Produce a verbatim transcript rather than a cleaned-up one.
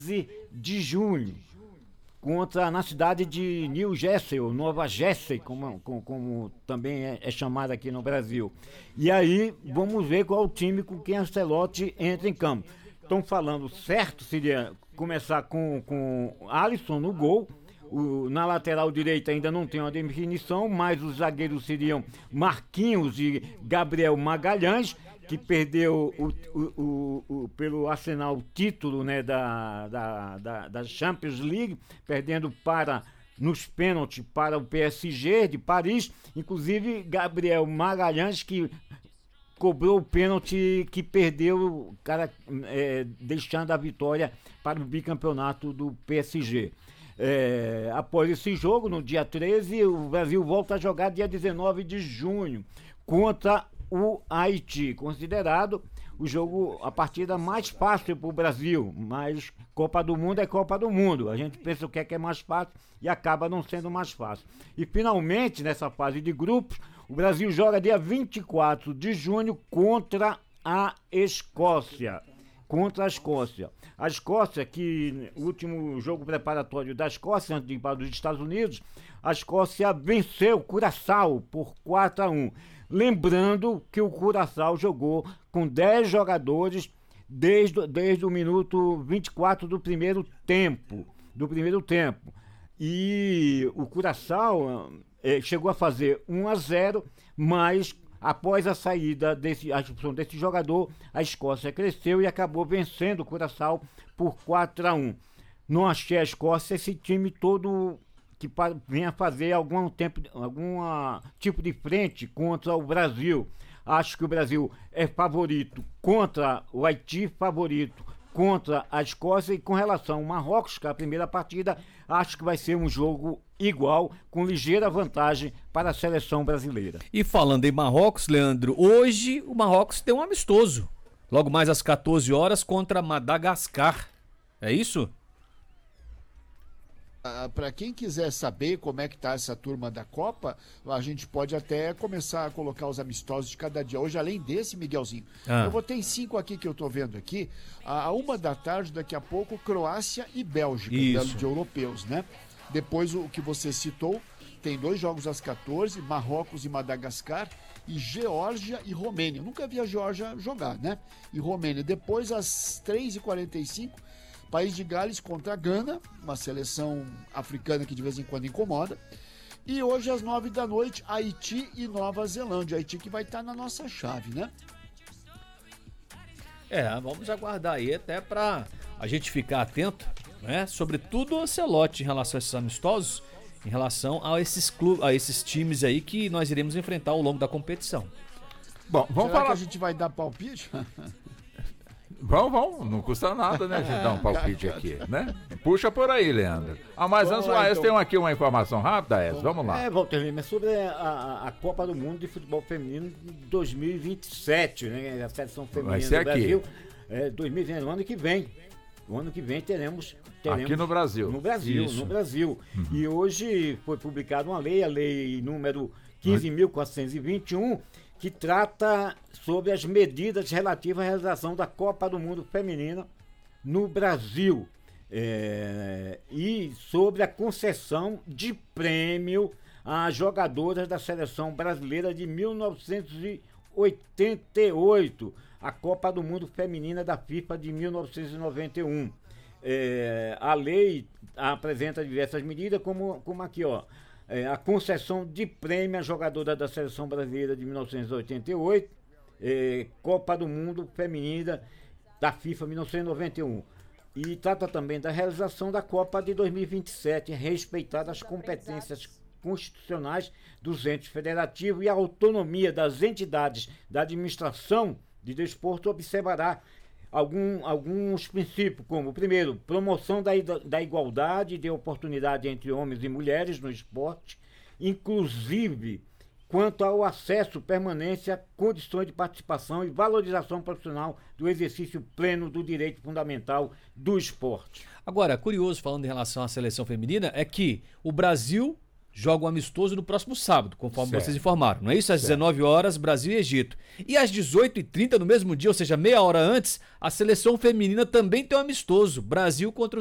de junho, contra na cidade de New Jersey, ou Nova Jersey, como, como, como também é, é chamada aqui no Brasil. E aí vamos ver qual o time com quem Ancelotti entra em campo. Estão falando certo, seria começar com, com Alisson no gol. O, na lateral direita ainda não tem uma definição, mas os zagueiros seriam Marquinhos e Gabriel Magalhães, que perdeu o, o, o, o, pelo Arsenal o título, né, da, da, da, da Champions League, perdendo para, nos pênaltis para o P S G de Paris. Inclusive Gabriel Magalhães, que cobrou o pênalti que perdeu, cara, é, deixando a vitória para o bicampeonato do P S G. É, após esse jogo, no dia treze, o Brasil volta a jogar dia dezenove de junho contra o Haiti, considerado o jogo, a partida mais fácil para o Brasil, mas Copa do Mundo é Copa do Mundo, a gente pensa o que é que é mais fácil e acaba não sendo mais fácil. E finalmente, nessa fase de grupos, o Brasil joga dia vinte e quatro de junho contra a Escócia. Contra a Escócia. A Escócia, que o último jogo preparatório da Escócia, antes de ir para os Estados Unidos, a Escócia venceu o Curaçao por quatro a um. Lembrando que o Curaçao jogou com dez jogadores desde, desde o minuto vinte e quatro do primeiro tempo. Do primeiro tempo. E o Curaçao eh, chegou a fazer um a zero, mas após a saída desse, a expulsão desse jogador, a Escócia cresceu e acabou vencendo o Curaçao por quatro a um. Não achei a Escócia esse time todo que venha fazer algum, tempo, algum tipo de frente contra o Brasil. Acho que o Brasil é favorito contra o Haiti, favorito contra a Escócia, e com relação ao Marrocos, que é a primeira partida, acho que vai ser um jogo igual, com ligeira vantagem para a seleção brasileira. E falando em Marrocos, Leandro, hoje o Marrocos tem um amistoso, logo mais às quatorze horas contra Madagascar, é isso? Ah, para quem quiser saber como é que tá essa turma da Copa, a gente pode até começar a colocar os amistosos de cada dia. Hoje, além desse, Miguelzinho, ah. eu vou ter cinco aqui que eu tô vendo aqui. A uma da tarde, daqui a pouco, Croácia e Bélgica, Isso. de europeus, né? Depois, o que você citou, tem dois jogos às quatorze, Marrocos e Madagascar, e Geórgia e Romênia. Eu nunca vi a Geórgia jogar, né? E Romênia. Depois, às três e quarenta e cinco, País de Gales contra a Gana, uma seleção africana que de vez em quando incomoda. E hoje, às nove da noite, Haiti e Nova Zelândia. Haiti que vai estar na nossa chave, né? É, vamos aguardar aí até para a gente ficar atento, né? Sobretudo o Ancelotti em relação a esses amistosos, em relação a esses clubes, a esses times aí que nós iremos enfrentar ao longo da competição. Bom, vamos Será falar. que a gente vai dar palpite? Vamos, vamos, não custa nada, né, a gente dar um palpite aqui, né? Puxa por aí, Leandro. Ah, mas Vamos antes, lá, o Aécio então. tem aqui uma informação rápida, Aécio, vamos lá. É, Walter Lima, é sobre a, a Copa do Mundo de Futebol Feminino de dois mil e vinte e sete, né? A seleção feminina Vai ser do aqui. Brasil. É, dois mil e vinte, no ano que vem. O ano que vem teremos, teremos Aqui no Brasil. No Brasil, Isso. no Brasil. Uhum. E hoje foi publicada uma lei, a lei número quinze mil quatrocentos e vinte e um, que trata sobre as medidas relativas à realização da Copa do Mundo Feminina no Brasil. É, e sobre a concessão de prêmio às jogadoras da seleção brasileira de mil novecentos e oitenta e oito, a Copa do Mundo Feminina da FIFA de mil novecentos e noventa e um. É, a lei apresenta diversas medidas, como, como aqui, ó, é, a concessão de prêmio à jogadora da seleção brasileira de mil novecentos e oitenta e oito, é, Copa do Mundo Feminina da FIFA mil novecentos e noventa e um. E trata também da realização da Copa de dois mil e vinte e sete, respeitadas as competências constitucionais dos entes federativos e a autonomia das entidades da administração de desporto. Observará algum, alguns princípios, como, primeiro, promoção da, da igualdade de oportunidade entre homens e mulheres no esporte, inclusive quanto ao acesso, permanência, condições de participação e valorização profissional do exercício pleno do direito fundamental do esporte. Agora, curioso, falando em relação à seleção feminina, é que o Brasil joga um amistoso no próximo sábado, conforme Certo. vocês informaram, não é isso? Às Certo. dezenove horas, Brasil e Egito. E às dezoito e trinta, no mesmo dia, ou seja, meia hora antes, a seleção feminina também tem um amistoso, Brasil contra